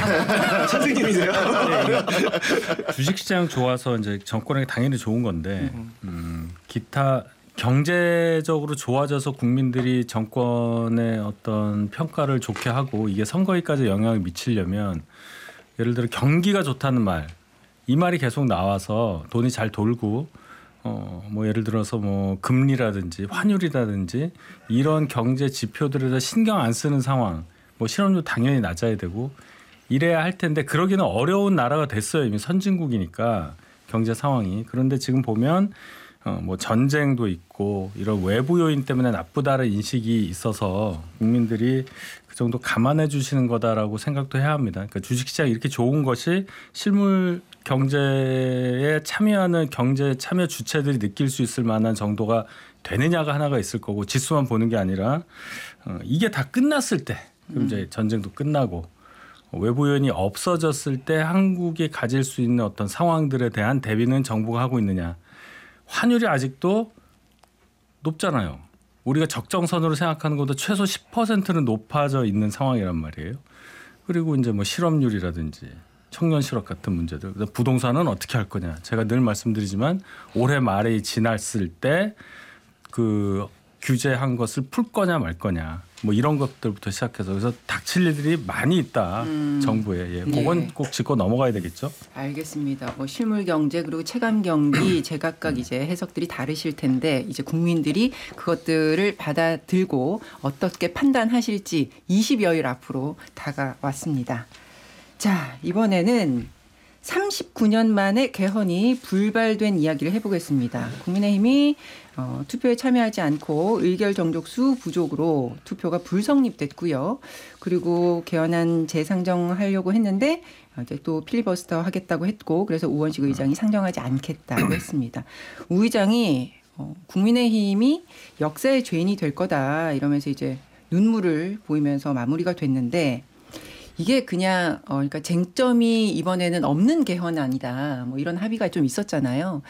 선생님이세요? 주식시장 좋아서 이제 정권에게 당연히 좋은 건데 기타 경제적으로 좋아져서 국민들이 정권의 어떤 평가를 좋게 하고 이게 선거에까지 영향을 미치려면 예를 들어 경기가 좋다는 말, 이 말이 계속 나와서 돈이 잘 돌고 뭐 예를 들어서 뭐 금리라든지 환율이라든지 이런 경제 지표들에서 신경 안 쓰는 상황, 뭐 실업률 당연히 낮아야 되고 이래야 할 텐데 그러기는 어려운 나라가 됐어요. 이미 선진국이니까 경제 상황이. 그런데 지금 보면 뭐 전쟁도 있고 이런 외부 요인 때문에 나쁘다는 인식이 있어서 국민들이 그 정도 감안해 주시는 거다라고 생각도 해야 합니다. 그러니까 주식시장이 이렇게 좋은 것이 실물 경제에 참여하는 경제 참여 주체들이 느낄 수 있을 만한 정도가 되느냐가 하나가 있을 거고 지수만 보는 게 아니라 이게 다 끝났을 때 그럼 이제 전쟁도 끝나고 외부 요인이 없어졌을 때 한국이 가질 수 있는 어떤 상황들에 대한 대비는 정부가 하고 있느냐. 환율이 아직도 높잖아요. 우리가 적정선으로 생각하는 것보다 최소 10%는 높아져 있는 상황이란 말이에요. 그리고 이제 뭐 실업률이라든지 청년 실업 같은 문제들. 부동산은 어떻게 할 거냐. 제가 늘 말씀드리지만 올해 말에 지났을 때 그 규제한 것을 풀 거냐 말 거냐. 뭐 이런 것들부터 시작해서 그래서 닥칠 일들이 많이 있다. 정부에. 예. 그건 네. 꼭 짚고 넘어가야 되겠죠. 알겠습니다. 뭐 실물 경제 그리고 체감 경기 제각각 이제 해석들이 다르실 텐데 이제 국민들이 그것들을 받아들고 어떻게 판단하실지 20여일 앞으로 다가왔습니다. 자, 이번에는 39년 만에 개헌이 불발된 이야기를 해보겠습니다. 국민의힘이 투표에 참여하지 않고 의결 정족수 부족으로 투표가 불성립됐고요. 그리고 개헌안 재상정하려고 했는데 이제 또 필리버스터 하겠다고 했고 그래서 우원식 의장이 상정하지 않겠다고 했습니다. 우 의장이 국민의힘이 역사의 죄인이 될 거다 이러면서 이제 눈물을 보이면서 마무리가 됐는데 이게 그냥 그러니까 쟁점이 이번에는 없는 개헌안이다. 뭐 이런 합의가 좀 있었잖아요.